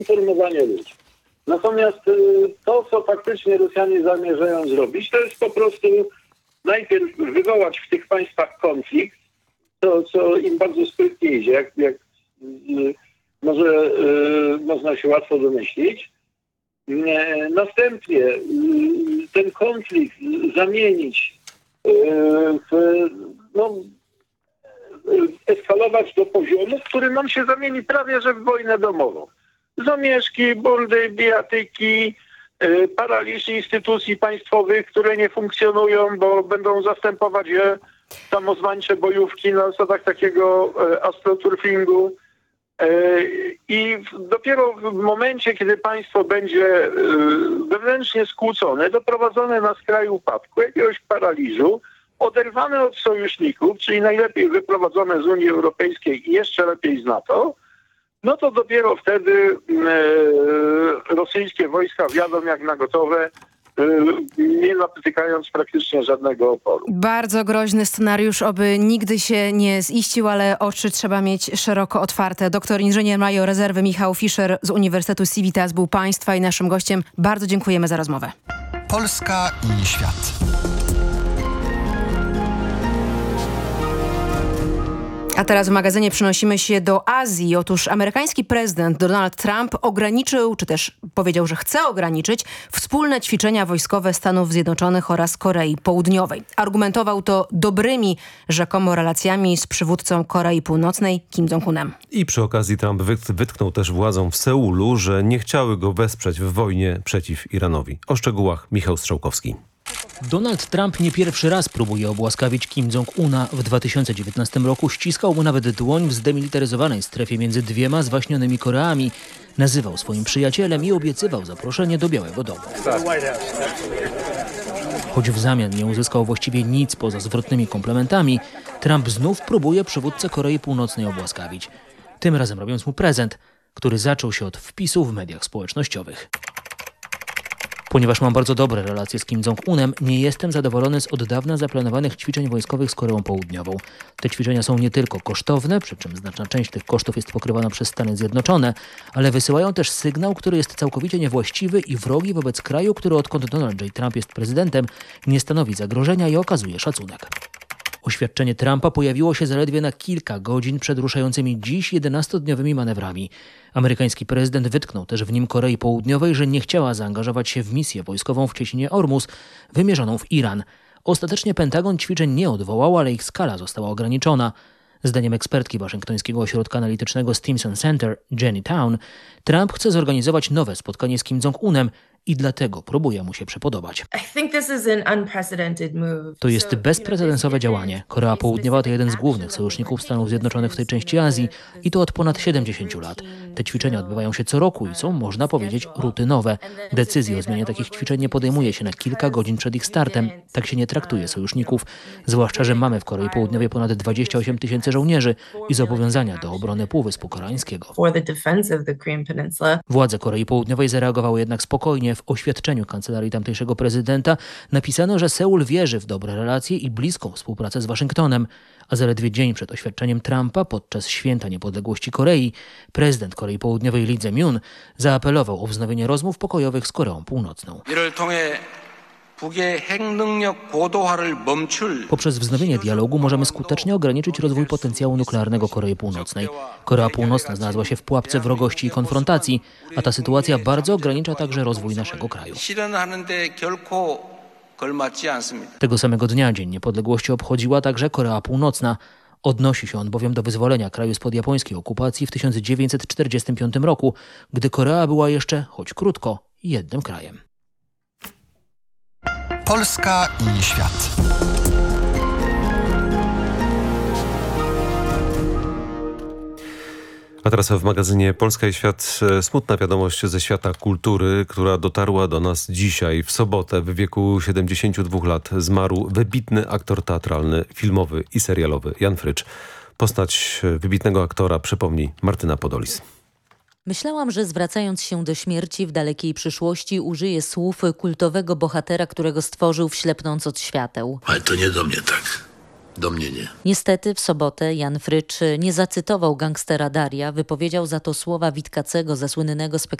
informowanie ludzi. Natomiast to, co faktycznie Rosjanie zamierzają zrobić, to jest po prostu najpierw wywołać w tych państwach konflikt, co im bardzo sprytnie idzie, jak może można się łatwo domyślić. Następnie ten konflikt zamienić eskalować do poziomu, który nam się zamieni prawie że w wojnę domową. Zamieszki, burdy, bijatyki, paraliż instytucji państwowych, które nie funkcjonują, bo będą zastępować je samozwańcze bojówki na zasadach takiego astroturfingu. I dopiero w momencie, kiedy państwo będzie wewnętrznie skłócone, doprowadzone na skraj upadku, jakiegoś paraliżu, oderwane od sojuszników, czyli najlepiej wyprowadzone z Unii Europejskiej i jeszcze lepiej z NATO, no to dopiero wtedy rosyjskie wojska wjadą jak na gotowe, nie napotykając praktycznie żadnego oporu. Bardzo groźny scenariusz, oby nigdy się nie ziścił, ale oczy trzeba mieć szeroko otwarte. Doktor inżynier major rezerwy Michał Fischer z Uniwersytetu Civitas był Państwa i naszym gościem. Bardzo dziękujemy za rozmowę. Polska i świat. A teraz w magazynie przenosimy się do Azji. Otóż amerykański prezydent Donald Trump ograniczył, czy też powiedział, że chce ograniczyć wspólne ćwiczenia wojskowe Stanów Zjednoczonych oraz Korei Południowej. Argumentował to dobrymi rzekomo relacjami z przywódcą Korei Północnej Kim Jong-unem. I przy okazji Trump wytknął też władzom w Seulu, że nie chciały go wesprzeć w wojnie przeciw Iranowi. O szczegółach Michał Strzałkowski. Donald Trump nie pierwszy raz próbuje obłaskawić Kim Jong-una. W 2019 roku ściskał mu nawet dłoń w zdemilitaryzowanej strefie między dwiema zwaśnionymi Koreami. Nazywał swoim przyjacielem i obiecywał zaproszenie do Białego Domu. Choć w zamian nie uzyskał właściwie nic poza zwrotnymi komplementami, Trump znów próbuje przywódcę Korei Północnej obłaskawić. Tym razem robiąc mu prezent, który zaczął się od wpisu w mediach społecznościowych. Ponieważ mam bardzo dobre relacje z Kim Jong-unem, nie jestem zadowolony z od dawna zaplanowanych ćwiczeń wojskowych z Koreą Południową. Te ćwiczenia są nie tylko kosztowne, przy czym znaczna część tych kosztów jest pokrywana przez Stany Zjednoczone, ale wysyłają też sygnał, który jest całkowicie niewłaściwy i wrogi wobec kraju, który odkąd Donald J. Trump jest prezydentem, nie stanowi zagrożenia i okazuje szacunek. Oświadczenie Trumpa pojawiło się zaledwie na kilka godzin przed ruszającymi dziś 11-dniowymi manewrami. Amerykański prezydent wytknął też w nim Korei Południowej, że nie chciała zaangażować się w misję wojskową w cieśninie Ormus, wymierzoną w Iran. Ostatecznie Pentagon ćwiczeń nie odwołał, ale ich skala została ograniczona. Zdaniem ekspertki waszyngtońskiego ośrodka analitycznego Stimson Center, Jenny Town, Trump chce zorganizować nowe spotkanie z Kim Jong-unem i dlatego próbuje mu się przypodobać. To jest bezprecedensowe działanie. Korea Południowa to jeden z głównych sojuszników Stanów Zjednoczonych w tej części Azji i to od ponad 70 lat. Te ćwiczenia odbywają się co roku i są, można powiedzieć, rutynowe. Decyzje o zmianie takich ćwiczeń nie podejmuje się na kilka godzin przed ich startem. Tak się nie traktuje sojuszników. Zwłaszcza, że mamy w Korei Południowej ponad 28 000 żołnierzy i zobowiązania do obrony Półwyspu Koreańskiego. Władze Korei Południowej zareagowały jednak spokojnie. W oświadczeniu kancelarii tamtejszego prezydenta napisano, że Seul wierzy w dobre relacje i bliską współpracę z Waszyngtonem. A zaledwie dzień przed oświadczeniem Trumpa, podczas święta niepodległości Korei, prezydent Korei Południowej Lee Jae-myung zaapelował o wznowienie rozmów pokojowych z Koreą Północną. Poprzez wznowienie dialogu możemy skutecznie ograniczyć rozwój potencjału nuklearnego Korei Północnej. Korea Północna znalazła się w pułapce wrogości i konfrontacji, a ta sytuacja bardzo ogranicza także rozwój naszego kraju. Tego samego dnia Dzień Niepodległości obchodziła także Korea Północna. Odnosi się on bowiem do wyzwolenia kraju spod japońskiej okupacji w 1945 roku, gdy Korea była jeszcze, choć krótko, jednym krajem. Polska i świat. A teraz w magazynie Polska i Świat smutna wiadomość ze świata kultury, która dotarła do nas dzisiaj. W sobotę w wieku 72 lat zmarł wybitny aktor teatralny, filmowy i serialowy Jan Frycz. Postać wybitnego aktora przypomni Martyna Podolis. Myślałam, że zwracając się do śmierci w dalekiej przyszłości użyję słów kultowego bohatera, którego stworzył, wślepnąc od świateł. Ale to nie do mnie tak. Do mnie nie. Niestety w sobotę Jan Frycz nie zacytował gangstera Daria, wypowiedział za to słowa Witkacego ze słynnego spektaklu